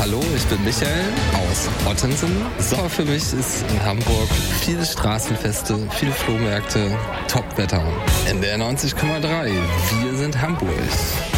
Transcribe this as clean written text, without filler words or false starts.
Hallo, ich bin Michael aus Ottensen. Sommer für mich ist in Hamburg viele Straßenfeste, viele Flohmärkte, Topwetter. NDR 90,3, wir sind Hamburg.